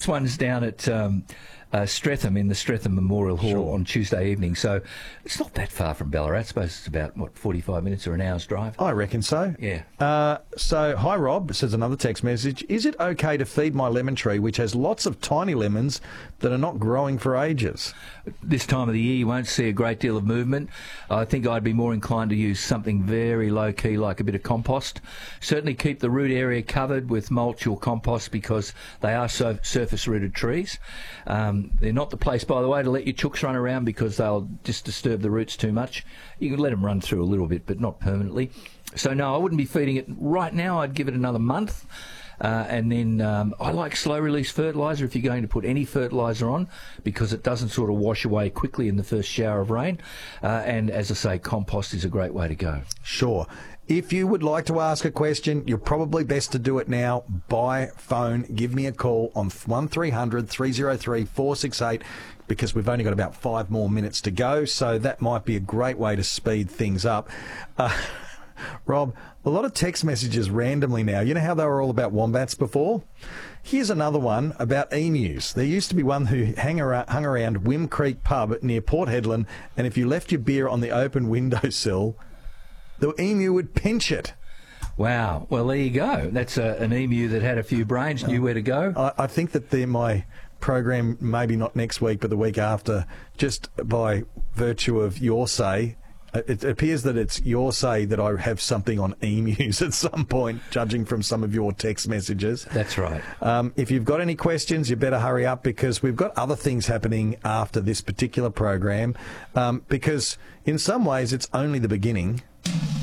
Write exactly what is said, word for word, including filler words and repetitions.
next one's down at um, uh, Streatham, in the Streatham Memorial Hall Sure. on Tuesday evening. So it's not that far from Ballarat. I suppose it's about, what, forty-five minutes or an hour's drive? I reckon so. Yeah. Uh, so, hi Rob, says another text message. Is it okay to feed my lemon tree, which has lots of tiny lemons that are not growing for ages? This time of the year, you won't see a great deal of movement. I think I'd be more inclined to use something very low-key, like a bit of compost. Certainly keep the root area covered with mulch or compost, because they are so surface-rooted trees. Um, they're not the place, by the way, to let your chooks run around, because they'll just disturb the roots too much. You can let them run through a little bit, but not permanently. So, no, I wouldn't be feeding it right now. I'd give it another month. Uh, and then um, I like slow-release fertiliser if you're going to put any fertiliser on, because it doesn't sort of wash away quickly in the first shower of rain. Uh, and, as I say, compost is a great way to go. Sure. If you would like to ask a question, you're probably best to do it now by phone. Give me a call on one three hundred, three oh three, four six eight, because we've only got about five more minutes to go, so that might be a great way to speed things up. Uh, Rob, a lot of text messages randomly now. You know how they were all about wombats before? Here's another one about emus. There used to be one who hang around, hung around Wim Creek pub near Port Hedland, and if you left your beer on the open windowsill, the emu would pinch it. Wow. Well, there you go. That's a, an emu that had a few brains, knew where to go. I, I think that they're my program, maybe not next week, but the week after, just by virtue of your say. It appears that it's your say that I have something on emus at some point, judging from some of your text messages. That's right. Um, if you've got any questions, you better hurry up, because we've got other things happening after this particular program, um, because in some ways it's only the beginning.